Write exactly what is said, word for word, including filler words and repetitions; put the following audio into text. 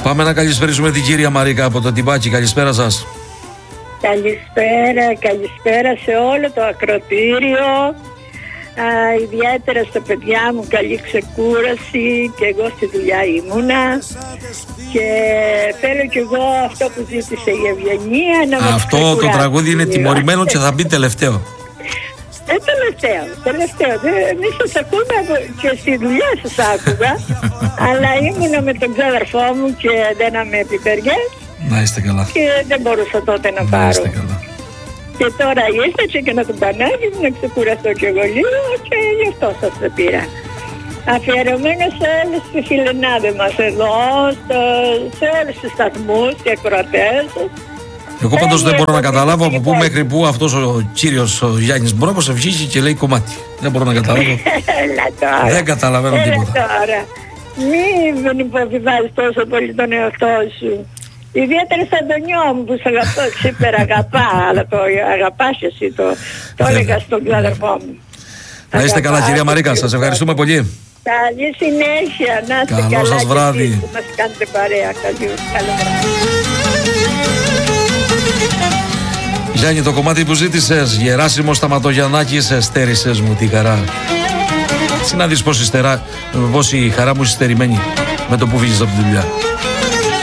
Πάμε να καλησπέρισουμε την κυρία Μαρίκα από το Τιμπάκι. Καλησπέρα σας. Καλησπέρα, καλησπέρα σε όλο το ακροτήριο. Α, ιδιαίτερα στα παιδιά μου, καλή ξεκούραση, και εγώ στη δουλειά ήμουνα και θέλω κι εγώ αυτό που ζήτησε η Ευγενία να μας Αυτό το τραγούδι είναι τιμωρημένο και θα μπει τελευταίο. Ε, τελευταίο, τελευταίο. Εμείς σας ακούμε και στη δουλειά σας άκουγα, αλλά ήμουνα με τον ξάδερφό μου και δέναμε πιπεριές. Να είστε καλά. Και δεν μπορούσα τότε να, να πάρω. Είστε καλά. Και τώρα ήρθατε και να τον πανάγει να ξεκουραστώ κι εγώ λίγο και γι' αυτό σας το πήρα. Αφιερωμένο σε όλες τις φιλενάδες μας εδώ, στο, σε όλους τους σταθμούς και ακροατές. Εγώ πάντως δεν μπορώ να καταλάβω από πού μέχρι πού αυτός ο κύριος ο Γιάννης Μπρόκος ευχήσει και λέει κομμάτι. Δεν μπορώ να καταλάβω. Δεν καταλαβαίνω τίποτα. Τώρα. Μην υποβιβάζεις τόσο πολύ τον εαυτό σου. Ιδιαίτερα σαν τον νιό μου που σε αγαπώ, ξύπερα αγαπά, αλλά το αγαπάς εσύ, το, το έλεγα στον ξάδερφό μου. Να είστε καλά κυρία Μαρίκα, σας ευχαριστούμε πολύ. Καλή συνέχεια, να είστε καλά. Καλό σας βράδυ. Που μας κάνετε παρέα. Καλή, καλό βράδυ. Γιάννη, το κομμάτι που ζήτησες, Γεράσιμο Σταματογιαννάκης, στέρισες μου τη χαρά. Τι να δεις πως η χαρά μου είσαι στερημένη με το που βγεις από τη δουλειά.